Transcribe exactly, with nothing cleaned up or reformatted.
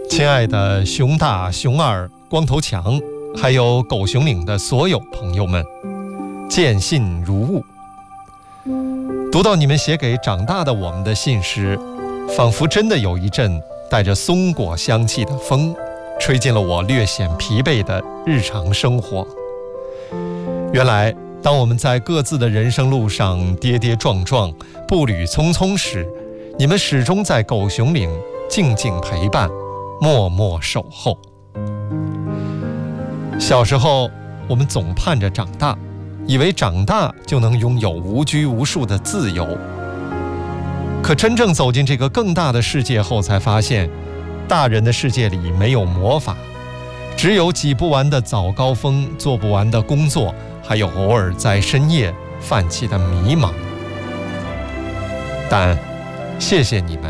亲爱的熊大、熊二、光头强，还有狗熊岭的所有朋友们，见信如晤。读到你们写给长大的我们的信时，仿佛真的有一阵带着松果香气的风，吹进了我略显疲惫的日常生活。原来，当我们在各自的人生路上跌跌撞撞、步履匆匆时，你们始终在狗熊岭静静陪伴，默默守候。小时候，我们总盼着长大，以为长大就能拥有无拘无束的自由。可真正走进这个更大的世界后，才发现，大人的世界里没有魔法，只有挤不完的早高峰，做不完的工作，还有偶尔在深夜泛起的迷茫。但谢谢你们，